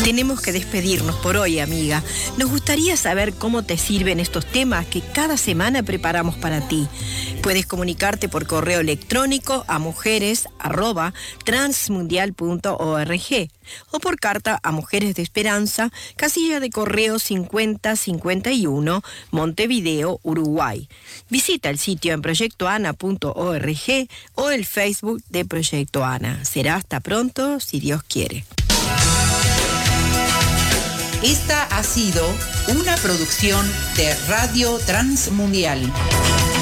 Tenemos que despedirnos por hoy, amiga. Nos gustaría saber cómo te sirven estos temas que cada semana preparamos para ti. Puedes comunicarte por correo electrónico a mujeres@transmundial.org o por carta a Mujeres de Esperanza, casilla de correo 5051, Montevideo, Uruguay. Visita el sitio en proyectoana.org o el Facebook de Proyecto Ana. Será hasta pronto, si Dios quiere. Esta ha sido una producción de Radio Transmundial.